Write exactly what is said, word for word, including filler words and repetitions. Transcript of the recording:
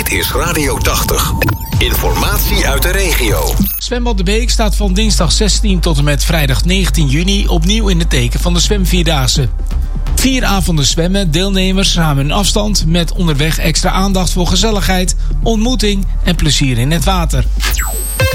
Dit is Radio tachtig. Informatie uit de regio. Zwembad De Beek staat van dinsdag zestien tot en met vrijdag negentien juni opnieuw in het teken van de zwemvierdaagse. Vier avonden zwemmen, deelnemers samen hun afstand met onderweg extra aandacht voor gezelligheid, ontmoeting en plezier in het water.